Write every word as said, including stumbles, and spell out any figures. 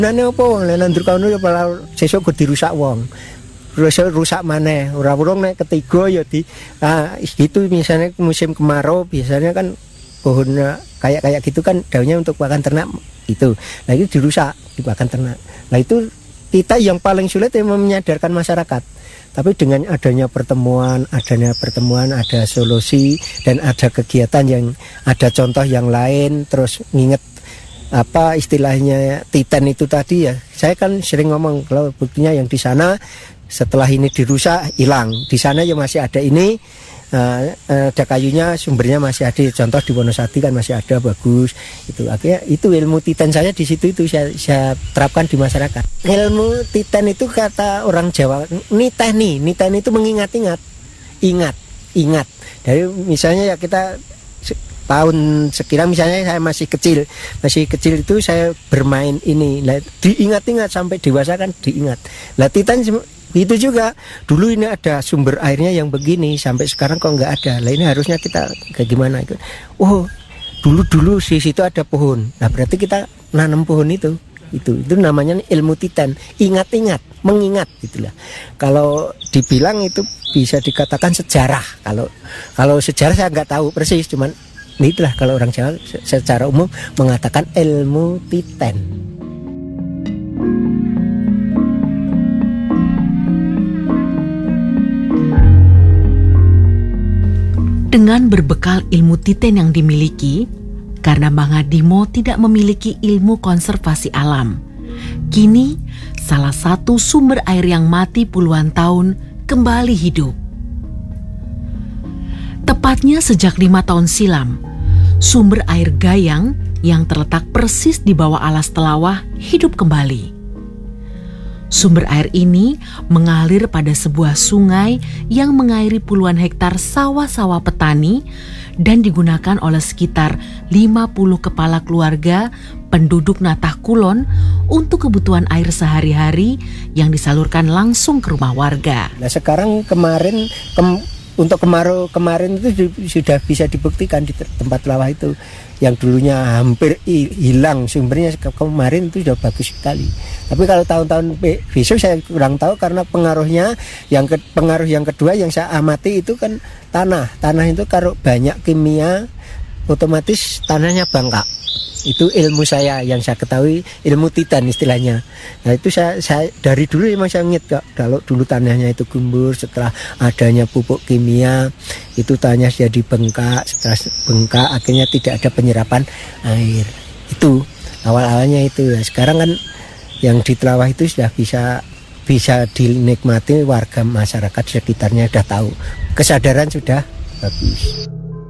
Nane apa wong nandur kono ya malah sesuk go dirusak wong. Terus rusak maneh. Ora urung nek ketiga ya di ah, itu misalnya musim kemarau biasanya kan pohon kayak kayak gitu kan daunnya untuk pakan ternak itu. Nah itu dirusak dipakan ternak. Nah itu kita yang paling sulit yang menyadarkan masyarakat. Tapi dengan adanya pertemuan, adanya pertemuan, ada solusi dan ada kegiatan yang ada contoh yang lain, terus nginget apa istilahnya Titan itu tadi ya. Saya kan sering ngomong kalau buktinya yang di sana setelah ini dirusak hilang, di sana ya masih ada ini uh, ada kayunya, sumbernya masih ada. Contoh di Wonosati kan masih ada bagus. Itu akhirnya itu ilmu Titan saya di situ itu saya, saya terapkan di masyarakat. Ilmu Titan itu kata orang Jawa niteni, niteni itu mengingat-ingat, ingat, ingat. Dari misalnya ya kita tahun sekian misalnya saya masih kecil masih kecil itu saya bermain ini lah, diingat-ingat sampai dewasa kan diingat lah. Titan itu juga dulu ini ada sumber airnya yang begini sampai sekarang kok nggak ada lah, ini harusnya kita kayak gimana itu. Oh dulu dulu di situ ada pohon, nah berarti kita nanam pohon itu itu itu namanya ilmu Titan, ingat-ingat, mengingat gitulah. Kalau dibilang itu bisa dikatakan sejarah. Kalau kalau sejarah saya nggak tahu persis, cuman itulah kalau orang Jawa secara umum mengatakan ilmu Titan. Dengan berbekal ilmu Titan yang dimiliki, karena Bang Adimo tidak memiliki ilmu konservasi alam, kini salah satu sumber air yang mati puluhan tahun kembali hidup. Tepatnya sejak lima tahun silam, sumber air Gayang yang terletak persis di bawah alas Telawah hidup kembali. Sumber air ini mengalir pada sebuah sungai yang mengairi puluhan hektar sawah-sawah petani dan digunakan oleh sekitar lima puluh kepala keluarga penduduk Natah Kulon untuk kebutuhan air sehari-hari yang disalurkan langsung ke rumah warga. Nah sekarang kemarin kem Untuk kemarau kemarin itu sudah bisa dibuktikan di tempat Telawah itu yang dulunya hampir hilang sumbernya, kemarin itu sudah bagus sekali. Tapi kalau tahun-tahun besok saya kurang tahu karena pengaruhnya yang ke, pengaruh yang kedua yang saya amati itu kan tanah. Tanah itu kalau banyak kimia otomatis tanahnya bangka. Itu ilmu saya yang saya ketahui, ilmu Titan istilahnya. Nah itu saya, saya dari dulu memang saya ingat kok, kalau dulu tanahnya itu gembur, setelah adanya pupuk kimia itu tanahnya jadi bengkak, setelah bengkak akhirnya tidak ada penyerapan air. Itu awal-awalnya itu. Nah, sekarang kan yang di Telawah itu sudah bisa bisa dinikmati warga masyarakat sekitarnya, sudah tahu, kesadaran sudah bagus.